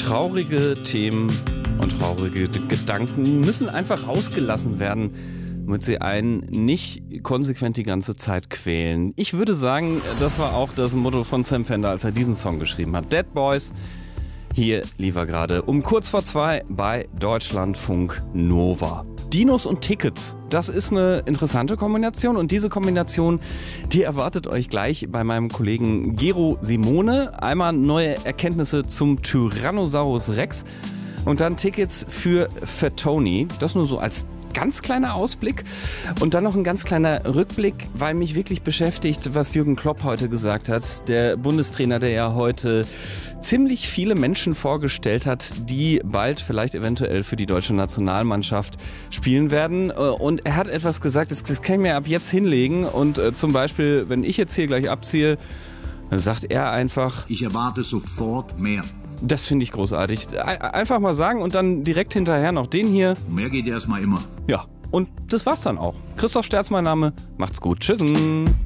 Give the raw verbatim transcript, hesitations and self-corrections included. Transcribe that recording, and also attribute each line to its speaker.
Speaker 1: Traurige Themen und traurige Gedanken müssen einfach rausgelassen werden, damit sie einen nicht konsequent die ganze Zeit quälen. Ich würde sagen, das war auch das Motto von Sam Fender, als er diesen Song geschrieben hat. Dead Boys, hier lief er gerade um kurz vor zwei bei Deutschlandfunk Nova. Dinos und Tickets, das ist eine interessante Kombination und diese Kombination, die erwartet euch gleich bei meinem Kollegen Gero Simone. Einmal neue Erkenntnisse zum Tyrannosaurus Rex und dann Tickets für Fatoni. Das nur so als ganz kleiner Ausblick und dann noch ein ganz kleiner Rückblick, weil mich wirklich beschäftigt, was Jürgen Klopp heute gesagt hat. Der Bundestrainer, der ja heute ziemlich viele Menschen vorgestellt hat, die bald vielleicht eventuell für die deutsche Nationalmannschaft spielen werden. Und er hat etwas gesagt, das, das kann ich mir ab jetzt hinlegen. Und äh, zum Beispiel, wenn ich jetzt hier gleich abziehe, dann sagt er einfach:
Speaker 2: Ich erwarte sofort mehr.
Speaker 1: Das finde ich großartig. Einfach mal sagen und dann direkt hinterher noch den hier.
Speaker 2: Mehr geht erstmal immer.
Speaker 1: Ja, und das war's dann auch. Christoph Sterz mein Name. Macht's gut. Tschüssen.